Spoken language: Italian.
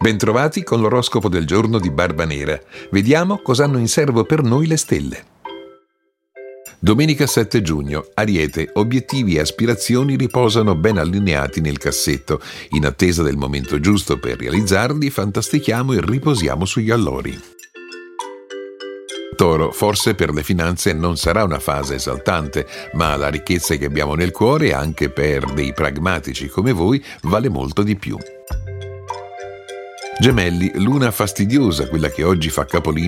Bentrovati con l'oroscopo del giorno di Barbanera. Vediamo cosa hanno in serbo per noi le stelle. Domenica 7 giugno, Ariete, obiettivi e aspirazioni riposano ben allineati nel cassetto. In attesa del momento giusto per realizzarli, fantastichiamo e riposiamo sugli allori. Toro, forse per le finanze non sarà una fase esaltante, ma la ricchezza che abbiamo nel cuore, anche per dei pragmatici come voi, vale molto di più. Gemelli, luna fastidiosa, quella che oggi fa capolino